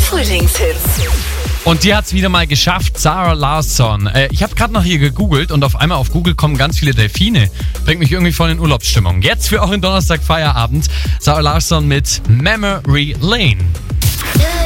Frühlingshits. Und die hat's wieder mal geschafft, Zara Larsson. Ich habe gerade noch hier gegoogelt und auf einmal auf Google kommen ganz viele Delfine. Bringt mich irgendwie voll in Urlaubsstimmung. Jetzt für euren Donnerstag Feierabend Zara Larsson mit Memory Lane.